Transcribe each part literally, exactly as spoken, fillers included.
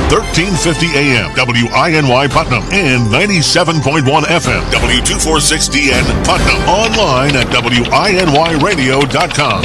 thirteen fifty A M, W I N Y Putnam, and ninety-seven point one F M, W two forty-six D N Putnam. Online at W I N Y radio dot com.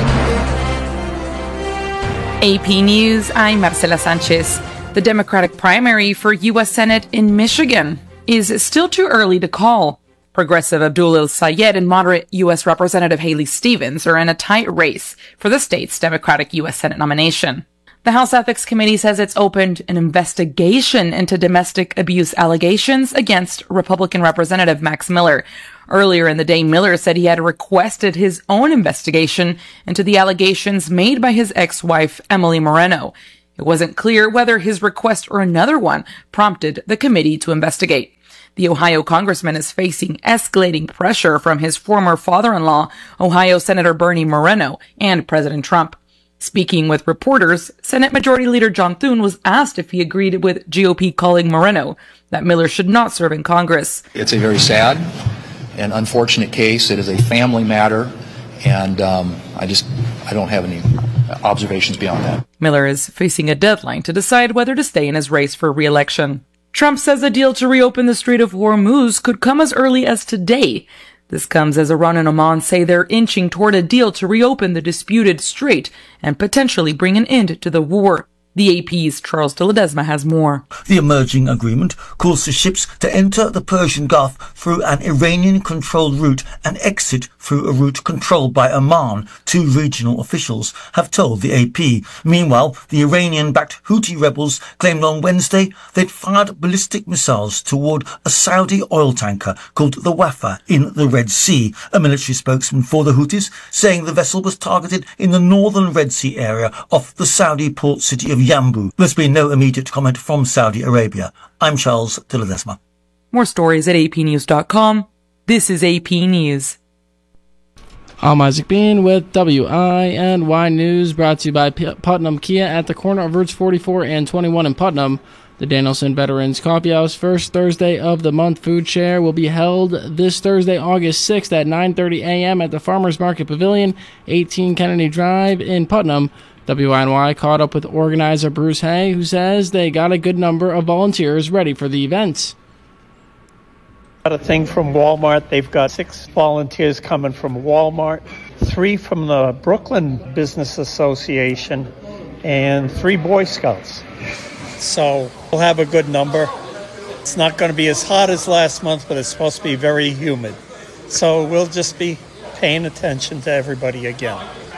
A P News, I'm Marcela Sanchez. The Democratic primary for U S Senate in Michigan is still too early to call. Progressive Abdul El-Sayed and moderate U S Representative Haley Stevens are in a tight race for the state's Democratic U S Senate nomination. The House Ethics Committee says it's opened an investigation into domestic abuse allegations against Republican Representative Max Miller. Earlier in the day, Miller said he had requested his own investigation into the allegations made by his ex-wife, Emily Moreno. It wasn't clear whether his request or another one prompted the committee to investigate. The Ohio congressman is facing escalating pressure from his former father-in-law, Ohio Senator Bernie Moreno, and President Trump. Speaking with reporters, Senate Majority Leader John Thune was asked if he agreed with G O P calling Moreno that Miller should not serve in Congress. It's a very sad and unfortunate case. It is a family matter, and um, I just I don't have any observations beyond that. Miller is facing a deadline to decide whether to stay in his race for re-election. Trump says a deal to reopen the Strait of Hormuz could come as early as today. This comes as Iran and Oman say they're inching toward a deal to reopen the disputed strait and potentially bring an end to the war. The A P's Charles de Ledesma has more. The emerging agreement calls for ships to enter the Persian Gulf through an Iranian-controlled route and exit through a route controlled by Oman, two regional officials have told the A P. Meanwhile, the Iranian-backed Houthi rebels claimed on Wednesday they'd fired ballistic missiles toward a Saudi oil tanker called the Wafa in the Red Sea. A military spokesman for the Houthis saying the vessel was targeted in the northern Red Sea area off the Saudi port city of Yambu. There's been no immediate comment from Saudi Arabia. I'm Charles de Ledesma. More stories at A P news dot com. This is A P News. I'm Isaac Bean with W I N Y News, brought to you by P- Putnam Kia at the corner of Routes forty-four and twenty-one in Putnam. The Danielson Veterans Coffee House first Thursday of the month food share will be held this Thursday, August sixth at nine thirty a.m. at the Farmers Market Pavilion, eighteen Kennedy Drive in Putnam. W I N Y caught up with organizer Bruce Hay, who says they got a good number of volunteers ready for the events. Got a thing from Walmart. They've got six volunteers coming from Walmart, three from the Brooklyn Business Association, and three Boy Scouts. So we'll have a good number. It's not going to be as hot as last month, but it's supposed to be very humid. So we'll just be paying attention to everybody again.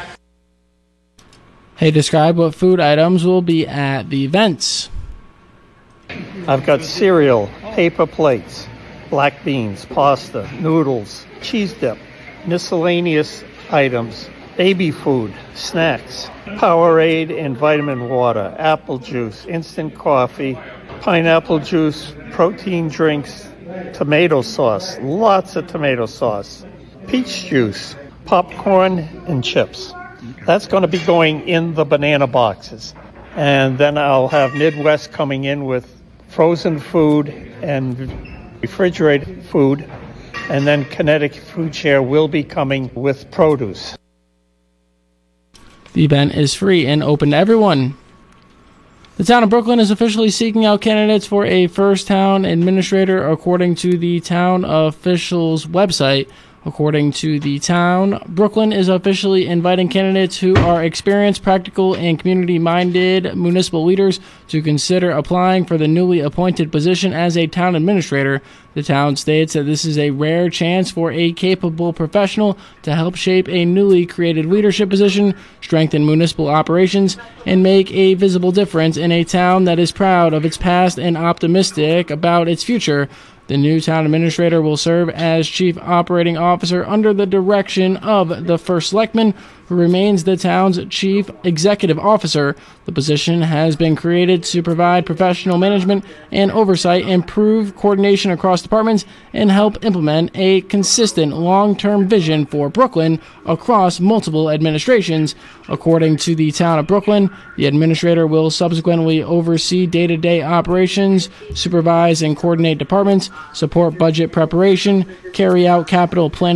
Hey, describe what food items will be at the events. I've got cereal, paper plates, black beans, pasta, noodles, cheese dip, miscellaneous items, baby food, snacks, Powerade and vitamin water, apple juice, instant coffee, pineapple juice, protein drinks, tomato sauce, lots of tomato sauce, peach juice, popcorn, and chips. That's going to be going in the banana boxes. And then I'll have Midwest coming in with frozen food and refrigerated food. And then Kinetic Food Share will be coming with produce. The event is free and open to everyone. The town of Brooklyn is officially seeking out candidates for a first town administrator, according to the town officials' website. According to the town, Brooklyn is officially inviting candidates who are experienced, practical, and community-minded municipal leaders to consider applying for the newly appointed position as a town administrator. The town states that this is a rare chance for a capable professional to help shape a newly created leadership position, strengthen municipal operations, and make a visible difference in a town that is proud of its past and optimistic about its future. The new town administrator will serve as chief operating officer under the direction of the first selectman, who remains the town's chief executive officer. The position has been created to provide professional management and oversight, improve coordination across departments, and help implement a consistent long-term vision for Brooklyn across multiple administrations. According to the town of Brooklyn, the administrator will subsequently oversee day-to-day operations, supervise and coordinate departments, support budget preparation, carry out capital planning pr-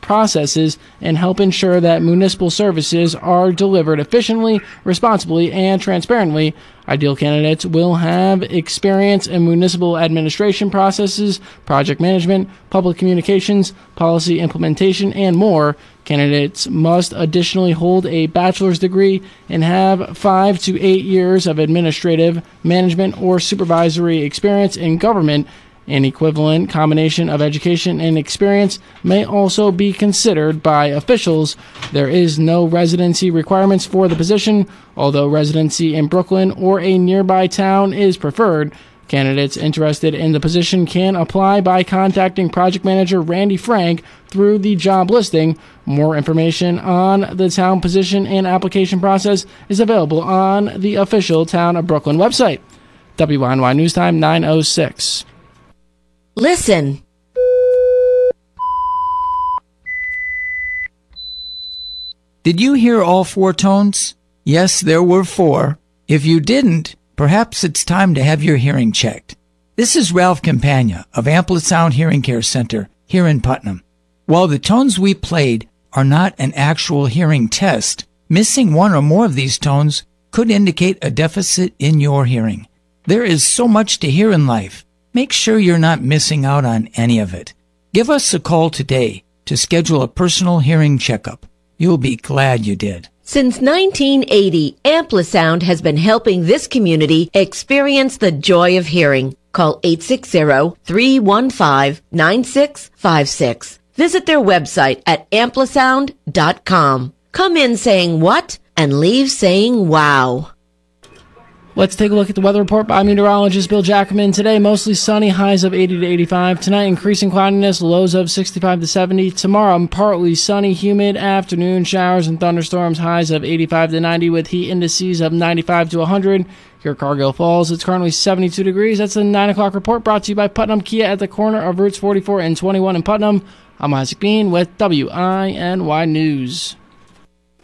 processes and help ensure that municipal services are delivered efficiently, responsibly, and transparently. Ideal candidates will have experience in municipal administration processes, project management, public communications, policy implementation, and more. Candidates must additionally hold a bachelor's degree and have five to eight years of administrative, management, or supervisory experience in government. An equivalent combination of education and experience may also be considered by officials. There is no residency requirements for the position, although residency in Brooklyn or a nearby town is preferred. Candidates interested in the position can apply by contacting Project Manager Randy Frank through the job listing. More information on the town position and application process is available on the official Town of Brooklyn website. W I N Y News Time nine oh six. Listen. Did you hear all four tones? Yes, there were four. If you didn't, perhaps it's time to have your hearing checked. This is Ralph Campagna of Amplisound Hearing Care Center here in Putnam. While the tones we played are not an actual hearing test, missing one or more of these tones could indicate a deficit in your hearing. There is so much to hear in life. Make sure you're not missing out on any of it. Give us a call today to schedule a personal hearing checkup. You'll be glad you did. Since nineteen eighty, Amplisound has been helping this community experience the joy of hearing. Call eight six zero, three one five, nine six five six. Visit their website at amplisound dot com. Come in saying what and leave saying wow. Let's take a look at the weather report by meteorologist Bill Jackerman. Today, mostly sunny, highs of eighty to eighty-five. Tonight, increasing cloudiness, lows of sixty-five to seventy. Tomorrow, partly sunny, humid afternoon, showers and thunderstorms, highs of eighty-five to ninety with heat indices of ninety-five to one hundred. Here at Cargill Falls, it's currently seventy-two degrees. That's the nine o'clock report brought to you by Putnam Kia at the corner of Routes forty-four and twenty-one in Putnam. I'm Isaac Bean with W I N Y News.